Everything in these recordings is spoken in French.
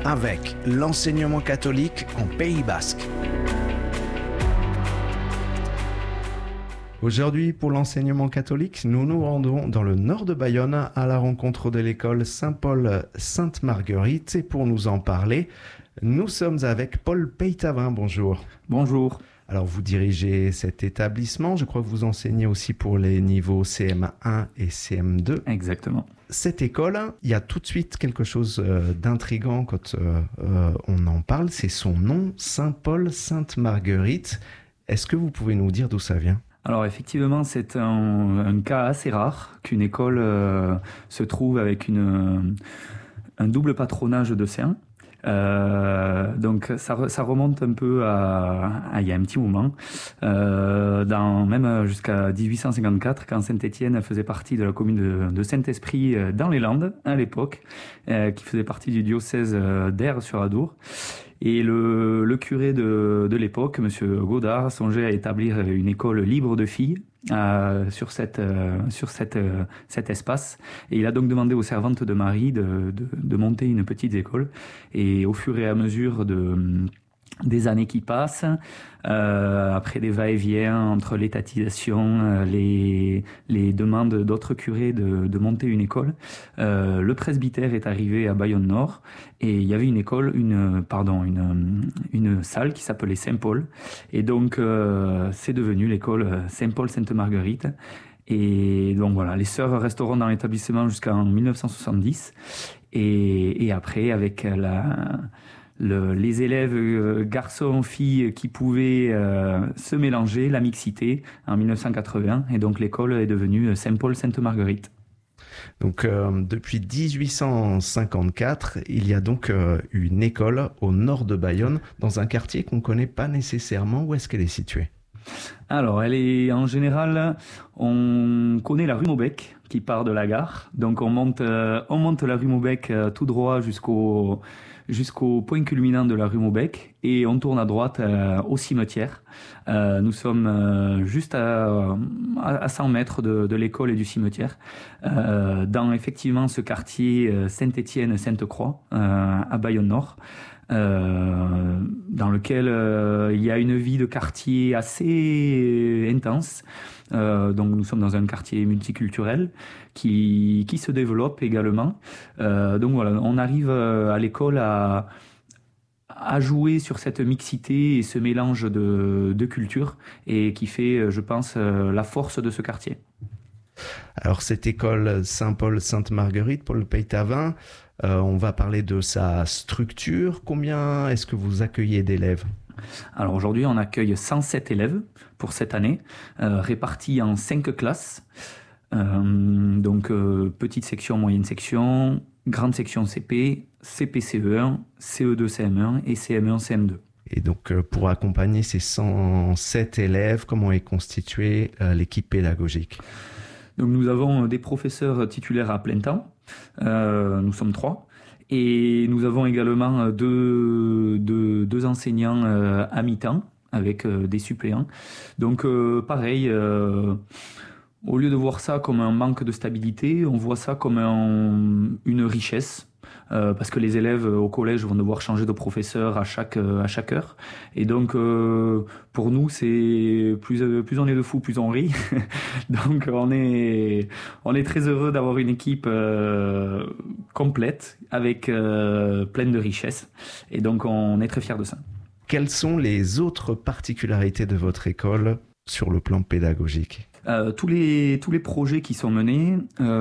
avec l'enseignement catholique en Pays Basque. Aujourd'hui, pour l'enseignement catholique, nous nous rendons dans le nord de Bayonne à la rencontre de l'école Saint-Paul-Sainte-Marguerite. Et pour nous en parler, nous sommes avec Paul Peytavin. Bonjour. Bonjour. Alors, vous dirigez cet établissement. Je crois que vous enseignez aussi pour les niveaux CM1 et CM2. Exactement. Cette école, il y a tout de suite quelque chose d'intriguant quand on en parle. C'est son nom, Saint-Paul-Sainte-Marguerite. Est-ce que vous pouvez nous dire d'où ça vient ? Alors effectivement, c'est un cas assez rare qu'une école se trouve avec un double patronage de saints. Donc ça remonte un peu à il y a un petit moment, même jusqu'à 1854, quand Saint-Étienne faisait partie de la commune de Saint-Esprit dans les Landes à l'époque, qui faisait partie du diocèse d'Aire-sur-Adour. Et le curé de l'époque, Monsieur Godard, songeait à établir une école libre de filles sur cet espace. Et il a donc demandé aux servantes de Marie de monter une petite école. Et au fur et à mesure des années qui passent, après des va-et-vient entre l'étatisation, les demandes d'autres curés de monter une école, le presbytère est arrivé à Bayonne-Nord et il y avait une salle qui s'appelait Saint-Paul, et donc c'est devenu l'école Saint-Paul-Sainte-Marguerite. Et donc voilà, les sœurs resteront dans l'établissement jusqu'en 1970, et après avec les élèves garçons-filles qui pouvaient se mélanger, la mixité, en 1980. Et donc l'école est devenue Saint-Paul-Sainte-Marguerite. Donc depuis 1854, il y a donc une école au nord de Bayonne, dans un quartier qu'on ne connaît pas nécessairement. Où est-ce qu'elle est située ? Alors, elle est en général, on connaît la rue Maubec qui part de la gare. Donc on monte la rue Maubec tout droit jusqu'au point culminant de la rue Maubec, et on tourne à droite au cimetière. Nous sommes juste à 100 mètres de l'école et du cimetière, dans effectivement ce quartier Saint-Étienne-Sainte-Croix à Bayonne-Nord, dans lequel il y a une vie de quartier assez intense. Donc nous sommes dans un quartier multiculturel qui se développe également. Donc voilà, on arrive à l'école à jouer sur cette mixité et ce mélange de cultures, et qui fait, je pense, la force de ce quartier. Alors cette école Saint-Paul-Sainte-Marguerite, Paul Peytavin, on va parler de sa structure. Combien est-ce que vous accueillez d'élèves ? Alors aujourd'hui, on accueille 107 élèves pour cette année, répartis en 5 classes. Donc petite section, moyenne section, grande section CP, CP-CE1, CE2 CM1 et CM1 CM2. Et donc pour accompagner ces 107 élèves, comment est constituée l'équipe pédagogique ? Donc nous avons des professeurs titulaires à plein temps, nous sommes 3, et nous avons également deux enseignants à mi-temps avec des suppléants. Donc pareil, au lieu de voir ça comme un manque de stabilité, on voit ça comme une richesse. Parce que les élèves au collège vont devoir changer de professeur à chaque heure. Et donc, pour nous, c'est plus on est de fous, plus on rit. Donc, on est très heureux d'avoir une équipe complète, avec pleine de richesses. Et donc, on est très fiers de ça. Quelles sont les autres particularités de votre école sur le plan pédagogique ? Tous les projets qui sont menés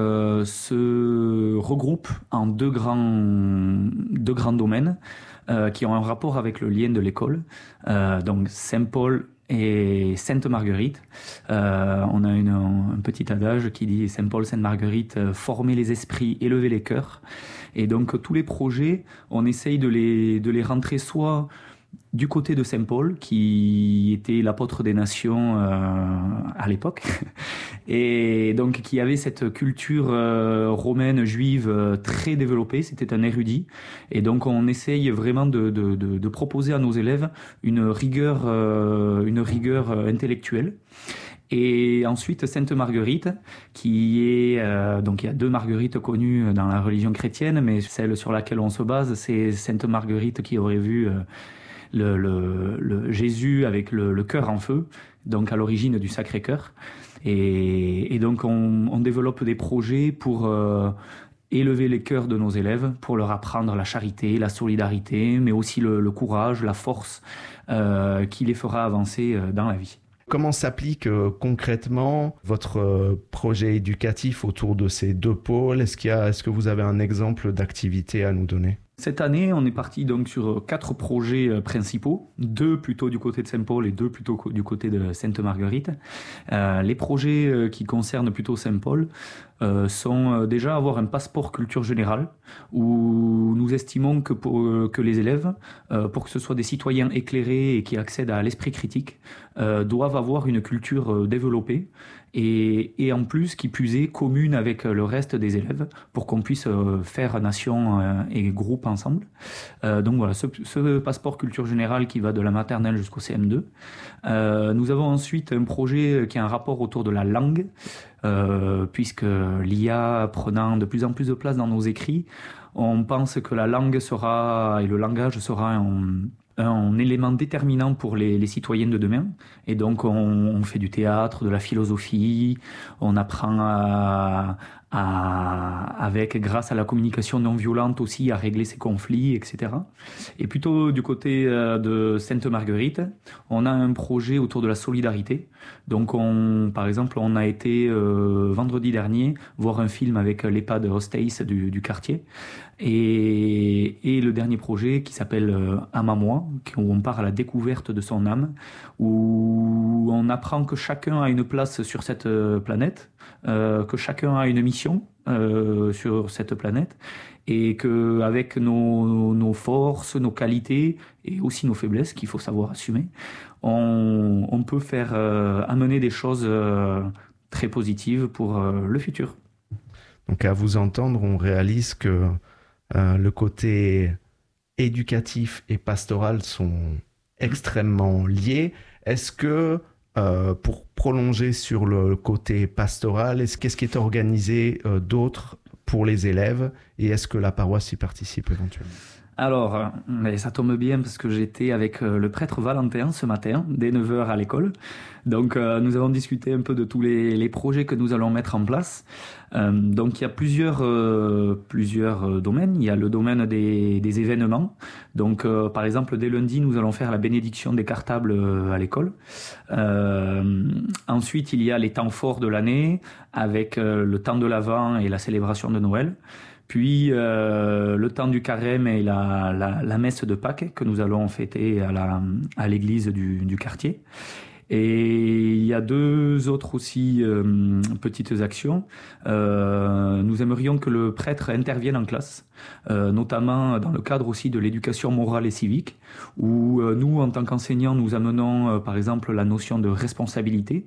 se regroupent en deux grands domaines qui ont un rapport avec le lien de l'école. Donc Saint-Paul et Sainte-Marguerite. On a un petit adage qui dit Saint-Paul, Sainte-Marguerite, former les esprits, élever les cœurs. Et donc tous les projets, on essaye de les rentrer soit du côté de Saint-Paul, qui était l'apôtre des nations à l'époque, et donc qui avait cette culture romaine, juive très développée. C'était un érudit, et donc on essaye vraiment de proposer à nos élèves une rigueur intellectuelle. Et ensuite, Sainte Marguerite, qui est... donc il y a deux Marguerites connues dans la religion chrétienne, mais celle sur laquelle on se base, c'est Sainte Marguerite qui aurait vu le Jésus avec le cœur en feu, donc à l'origine du Sacré-Cœur. Et donc on développe des projets pour élever les cœurs de nos élèves, pour leur apprendre la charité, la solidarité, mais aussi le courage, la force qui les fera avancer dans la vie. Comment s'applique concrètement votre projet éducatif autour de ces deux pôles? Est-ce que vous avez un exemple d'activité à nous donner? Cette année, on est parti donc sur 4 projets principaux, 2 plutôt du côté de Saint-Paul et 2 plutôt du côté de Sainte-Marguerite. Les projets qui concernent plutôt Saint-Paul sont déjà avoir un passeport culture générale, où nous estimons que les élèves, pour que ce soit des citoyens éclairés et qui accèdent à l'esprit critique, doivent avoir une culture développée et en plus, qui plus est, commune avec le reste des élèves pour qu'on puisse faire nation et groupe ensemble. Donc voilà, ce passeport culture générale qui va de la maternelle jusqu'au CM2. Nous avons ensuite un projet qui a un rapport autour de la langue, puisque l'IA prenant de plus en plus de place dans nos écrits, on pense que la langue et le langage sera un élément déterminant pour les citoyens de demain. Et donc, on fait du théâtre, de la philosophie, on apprend grâce à la communication non violente aussi, à régler ses conflits, etc. Et plutôt du côté de Sainte-Marguerite, on a un projet autour de la solidarité. Donc, par exemple, on a été vendredi dernier voir un film avec l'EHPAD Hostess du quartier. Et le dernier projet qui s'appelle Âme à moi, où on part à la découverte de son âme, où on apprend que chacun a une place sur cette planète, que chacun a une mission sur cette planète, et qu'avec nos forces, nos qualités et aussi nos faiblesses qu'il faut savoir assumer, on peut faire amener des choses très positives pour le futur. Donc à vous entendre, on réalise que le côté éducatif et pastoral sont extrêmement liés. Est-ce que, pour prolonger sur le côté pastoral, qu'est-ce qui est organisé d'autre pour les élèves et est-ce que la paroisse y participe éventuellement? Alors, ça tombe bien parce que j'étais avec le prêtre Valentin ce matin, dès 9h à l'école. Donc, nous avons discuté un peu de tous les projets que nous allons mettre en place. Donc, il y a plusieurs domaines. Il y a le domaine des événements. Donc, par exemple, dès lundi, nous allons faire la bénédiction des cartables à l'école. Ensuite, il y a les temps forts de l'année avec le temps de l'Avent et la célébration de Noël. Puis le temps du carême et la messe de Pâques que nous allons fêter à l'église du quartier. Et il y a 2 autres aussi petites actions. Nous aimerions que le prêtre intervienne en classe, notamment dans le cadre aussi de l'éducation morale et civique, où nous, en tant qu'enseignants, nous amenons par exemple la notion de responsabilité,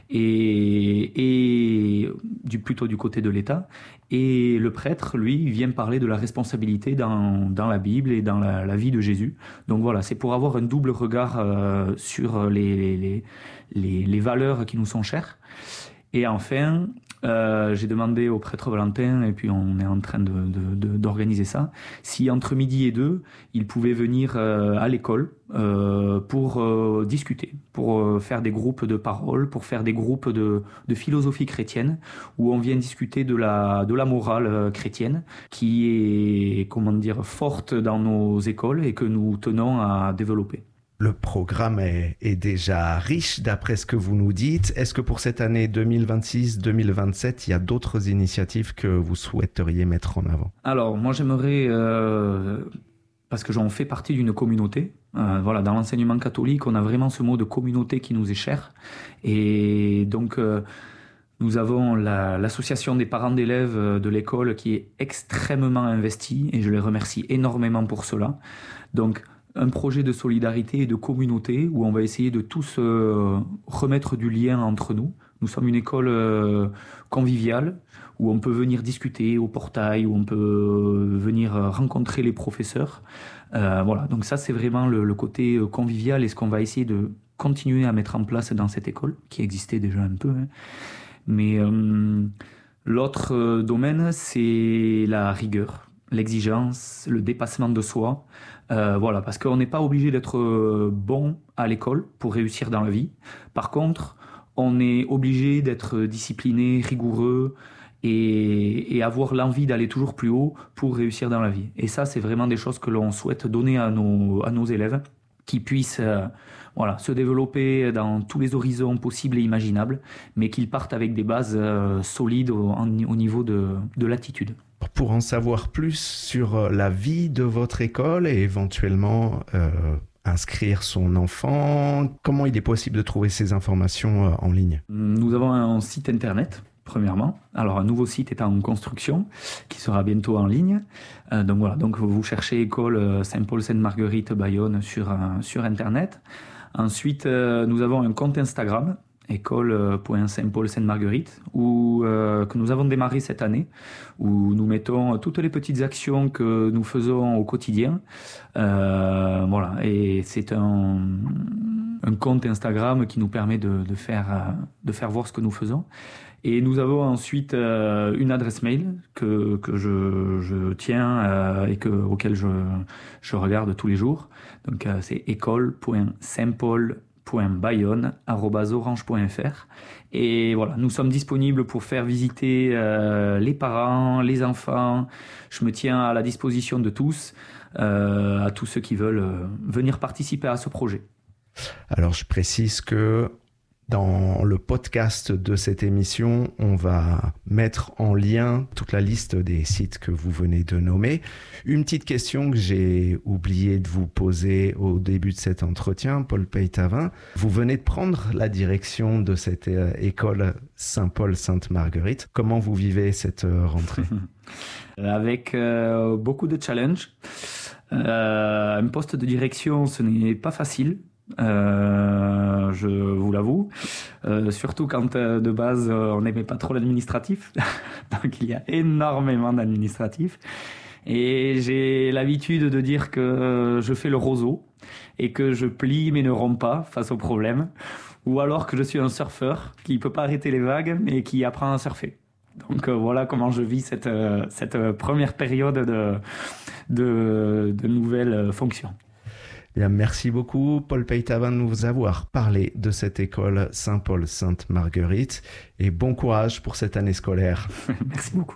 et plutôt du côté de l'État. Et le prêtre, lui, vient parler de la responsabilité dans la Bible et dans la vie de Jésus. Donc voilà, c'est pour avoir un double regard sur les valeurs qui nous sont chères. Et enfin, j'ai demandé au prêtre Valentin, et puis on est en train d'organiser ça, si entre midi et 2, il pouvait venir à l'école pour discuter, pour faire des groupes de parole, pour faire des groupes de philosophie chrétienne, où on vient discuter de la morale chrétienne, qui est, forte dans nos écoles et que nous tenons à développer. Le programme est déjà riche d'après ce que vous nous dites. Est-ce que pour cette année 2026-2027, il y a d'autres initiatives que vous souhaiteriez mettre en avant? Alors, moi j'aimerais, parce que j'en fais partie d'une communauté, dans l'enseignement catholique, on a vraiment ce mot de communauté qui nous est cher. Et donc, nous avons l'association des parents d'élèves de l'école qui est extrêmement investie, et je les remercie énormément pour cela. Donc, un projet de solidarité et de communauté où on va essayer de tous remettre du lien entre nous. Nous sommes une école conviviale où on peut venir discuter au portail, où on peut venir rencontrer les professeurs. Donc ça, c'est vraiment le côté convivial et ce qu'on va essayer de continué à mettre en place dans cette école, qui existait déjà un peu. Hein. Mais l'autre domaine, c'est la rigueur, l'exigence, le dépassement de soi. Voilà, parce qu'on n'est pas obligé d'être bon à l'école pour réussir dans la vie. Par contre, on est obligé d'être discipliné, rigoureux et avoir l'envie d'aller toujours plus haut pour réussir dans la vie. Et ça, c'est vraiment des choses que l'on souhaite donner à nos élèves, qui puissent se développer dans tous les horizons possibles et imaginables, mais qu'ils partent avec des bases solides au niveau de l'attitude. Pour en savoir plus sur la vie de votre école et éventuellement inscrire son enfant, comment il est possible de trouver ces informations en ligne ? Nous avons un site internet, premièrement. Alors, un nouveau site est en construction, qui sera bientôt en ligne. Donc vous cherchez école Saint-Paul-Sainte-Marguerite Bayonne sur internet. Ensuite, nous avons un compte Instagram, école.saint-paul-sainte-marguerite, que nous avons démarré cette année, où nous mettons toutes les petites actions que nous faisons au quotidien. Et c'est un compte Instagram qui nous permet de faire voir ce que nous faisons. Et nous avons ensuite une adresse mail que je tiens et auquel je regarde tous les jours. Donc c'est école.saint-paul.bayonne@orange.fr. Et voilà, nous sommes disponibles pour faire visiter les parents, les enfants. Je me tiens à la disposition de tous, à tous ceux qui veulent venir participer à ce projet. Alors je précise que dans le podcast de cette émission, on va mettre en lien toute la liste des sites que vous venez de nommer. Une petite question que j'ai oublié de vous poser au début de cet entretien, Paul Peytavin. Vous venez de prendre la direction de cette école Saint-Paul-Sainte-Marguerite. Comment vous vivez cette rentrée ? Avec beaucoup de challenges. Un poste de direction, ce n'est pas facile. Je vous l'avoue, surtout quand de base on n'aimait pas trop l'administratif, donc il y a énormément d'administratif et j'ai l'habitude de dire que je fais le roseau et que je plie mais ne romps pas face aux problèmes, ou alors que je suis un surfeur qui peut pas arrêter les vagues mais qui apprend à surfer. Donc voilà comment je vis cette première période de nouvelles fonctions. Bien, merci beaucoup, Paul Peytavin, de nous avoir parlé de cette école Saint-Paul-Sainte-Marguerite et bon courage pour cette année scolaire. Merci beaucoup.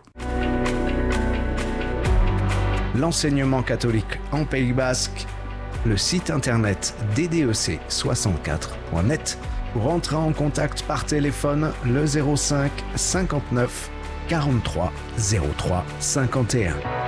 L'enseignement catholique en Pays Basque, le site internet ddec64.net. Pour entrer en contact par téléphone, le 05 59 43 03 51.